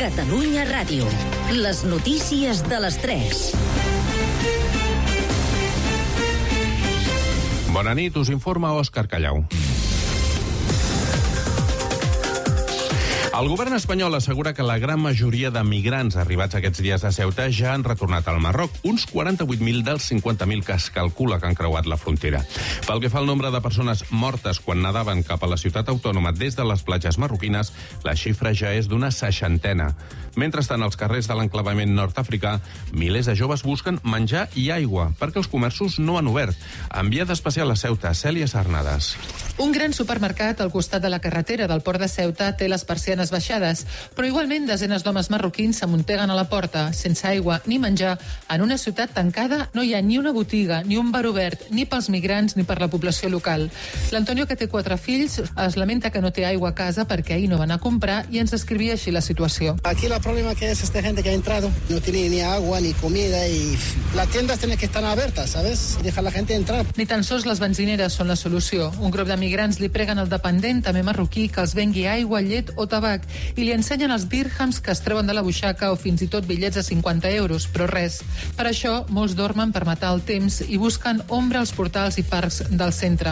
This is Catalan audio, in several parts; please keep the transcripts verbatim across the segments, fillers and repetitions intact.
Catalunya Ràdio. Les notícies de les tres. Bona nit, us informa Òscar Callau. El govern espanyol assegura que la gran majoria de migrants arribats aquests dies a Ceuta ja han retornat al Marroc, uns quaranta-vuit mil dels cinquanta mil que es calcula que han creuat la frontera. Pel que fa al nombre de persones mortes quan nadaven cap a la ciutat autònoma des de les platges marroquines, la xifra ja és d'una seixantena. Mentrestant, als carrers de l'enclavament nord-africà, milers de joves busquen menjar i aigua, perquè els comerços no han obert. Enviada especial a Ceuta, Cèlia Sarnades. Un gran supermercat al costat de la carretera del port de Ceuta té les persianes baixades, però igualment desenes d'homes marroquins s'amunteguen a la porta, sense aigua ni menjar. En una ciutat tancada no hi ha ni una botiga, ni un bar obert, ni pels migrants ni per la població local. L'Antonio, que té quatre fills, es lamenta que no té aigua a casa perquè ahir no van a comprar i ens descrivia així la situació. Aquí el problema que es esta gente que ha entrado, no tiene ni agua ni comida y las tiendas tienen que estar abiertas, ¿sabes? Deja la gente entrar. Ni tan sols les benzineres són la solució. Un grup de migrants li preguen al dependent, també marroquí, que els vengui aigua, llet o tabac i li ensenyen els dirhams que es treuen de la butxaca o fins i tot bitllets de cinquanta euros, però res. Per això, molts dormen per matar el temps i busquen ombra als portals i parcs del centre.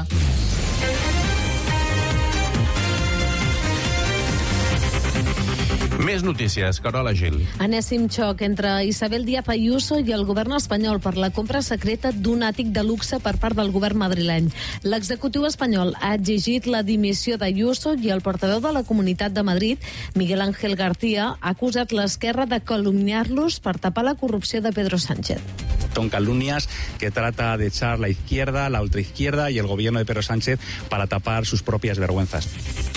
Més notícies, Carola Gil. Enèsim xoc entre Isabel Díaz Ayuso i el govern espanyol per la compra secreta d'un àtic de luxe per part del govern madrileny. L'executiu espanyol ha exigit la dimissió d'Ayuso i el portaveu de la Comunitat de Madrid, Miguel Ángel García, ha acusat l'esquerra de calumniar-los per tapar la corrupció de Pedro Sánchez. Son calumnias que trata de echar la izquierda, la ultraizquierda y el gobierno de Pedro Sánchez para tapar sus propias vergüenzas.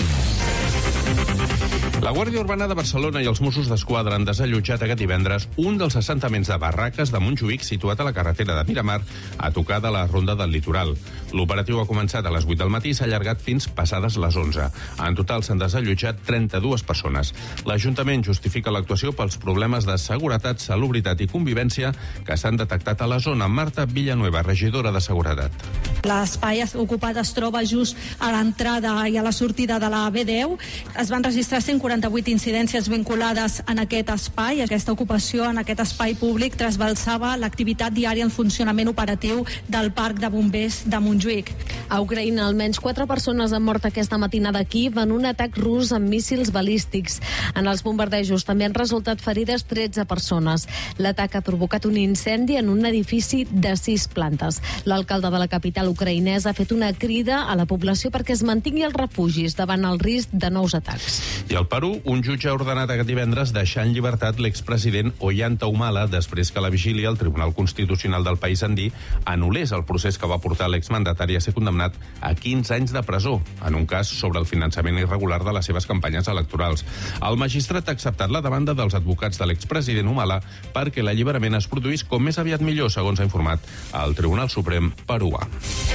La Guàrdia Urbana de Barcelona i els Mossos d'Esquadra han desallotjat aquest divendres un dels assentaments de barraques de Montjuïc situat a la carretera de Miramar, a tocar de la Ronda del Litoral. L'operatiu ha començat a les vuit del matí i s'ha allargat fins passades les onze. En total s'han desallotjat trenta-dues persones. L'Ajuntament justifica l'actuació pels problemes de seguretat, salubritat i convivència que s'han detectat a la zona. Marta Villanueva, regidora de Seguretat. L'espai ocupat es troba just a l'entrada i a la sortida de la B deu. Es van registrar cent quaranta-vuit incidències vinculades en aquest espai. Aquesta ocupació en aquest espai públic trasbalsava l'activitat diària en funcionament operatiu del Parc de Bombers de Montjuïc. A Ucraïna, almenys quatre persones han mort aquesta matinada aquí en un atac rus amb míssils balístics. En els bombardejos també han resultat ferides tretze persones. L'atac ha provocat un incendi en un edifici de sis plantes. L'alcalde de la capital ucraïnesa ha fet una crida a la població perquè es mantingui als refugis davant el risc de nous atacs. I al Perú, un jutge ha ordenat aquest divendres deixar en llibertat l'expresident Ollanta Humala després que la vigília al Tribunal Constitucional del país andí anul·lés el procés que va portar l'exmandatari a ser condemnat a quinze anys de presó, en un cas sobre el finançament irregular de les seves campanyes electorals. El magistrat ha acceptat la demanda dels advocats de l'expresident Humala perquè l'alliberament es produís com més aviat millor, segons ha informat el Tribunal Suprem peruà.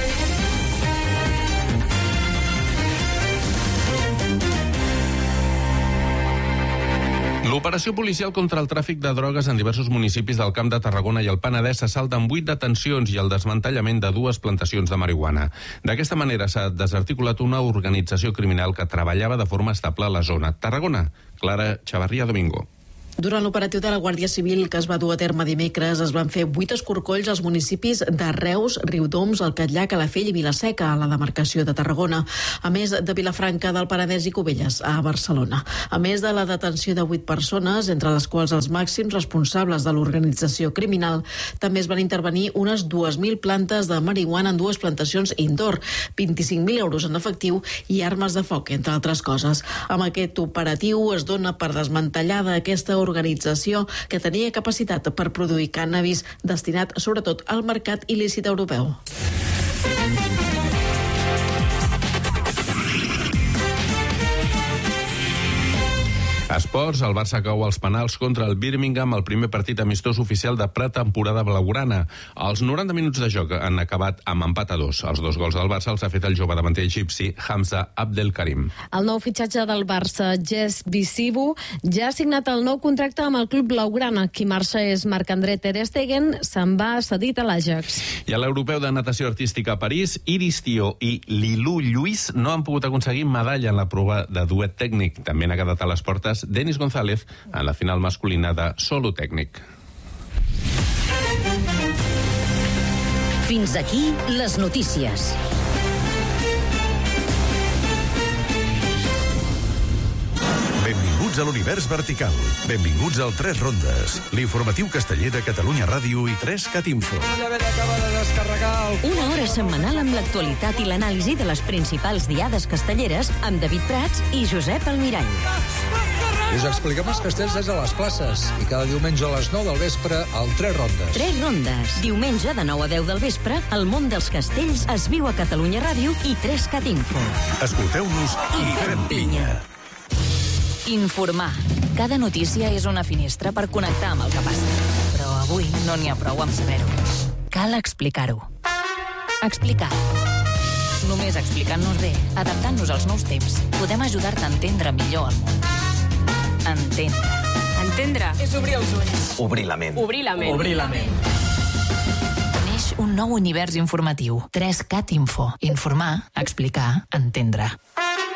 L'operació policial contra el tràfic de drogues en diversos municipis del Camp de Tarragona i el Penedès se salta amb vuit detencions i el desmantellament de dues plantacions de marihuana. D'aquesta manera s'ha desarticulat una organització criminal que treballava de forma estable a la zona. Tarragona, Clara Chavarría Domingo. Durant l'operatiu de la Guàrdia Civil que es va dur a terme dimecres es van fer vuit escorcolls als municipis de Reus, Riudoms, el Catllà, Calafell i Vilaseca, a la demarcació de Tarragona, a més de Vilafranca del Penedès i Cubelles, a Barcelona. A més de la detenció de vuit persones, entre les quals els màxims responsables de l'organització criminal, també es van intervenir unes dues mil plantes de marihuana en dues plantacions indoor, vint-i-cinc mil euros en efectiu i armes de foc, entre altres coses. Amb aquest operatiu es dona per desmantellada aquesta organització que tenia capacitat per produir cànnabis destinat sobretot al mercat il·lícit europeu. Esports, el Barça cau als penals contra el Birmingham, el primer partit amistós oficial de pretemporada blaugrana. Els noranta minuts de joc han acabat amb empat a dos. Els dos gols del Barça els ha fet el jove davanter egipci Hamza Abdelkarim. El nou fitxatge del Barça, Jess Bisibu, ja ha signat el nou contracte amb el club blaugrana. Qui marxa és Marc-André Ter Stegen, se'n va cedit a l'Ajax. I a l'europeu de natació artística a París, Iris Tió i Lilú Lluís no han pogut aconseguir medalla en la prova de duet tècnic. També n'ha quedat a les portes pas Denis González en la final masculina de solo tècnic. Fins aquí les notícies. Benvinguts a l'univers vertical. Benvinguts al Tres Rondes, l'informatiu casteller de Catalunya Ràdio i tres cat info. Una hora setmanal amb l'actualitat i l'anàlisi de les principals diades castelleres amb David Prats i Josep Almirall. Us expliquem els castells des de les places i cada diumenge a les nou del vespre al Tres Rondes. Tres Rondes. Diumenge de nou a deu del vespre, el món dels castells es viu a Catalunya Ràdio i tres cat info. Escolteu-nos i fem pinya. Informar. Cada notícia és una finestra per connectar amb el que passa. Però avui no n'hi ha prou amb saber-ho. Cal explicar-ho. Explicar. Només explicant-nos bé, adaptant-nos als nous temps, podem ajudar-te a entendre millor el món. Entendre. Entendre és obrir els ulls. Obrir la ment. Obrir la ment. Obrir la ment. Neix un nou univers informatiu. tres cat info. Informar, explicar, entendre.